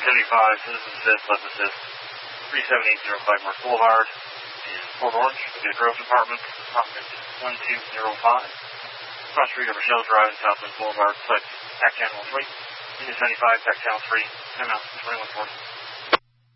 75, Citizen Assist, Left Assist, 37805 North Boulevard in Port Orange, with the Grove Department, Department 1205. Cross street over Shell Drive and Southwest Boulevard, select Act Channel 3, Union 75, Act Channel 3, 10 out, 2140.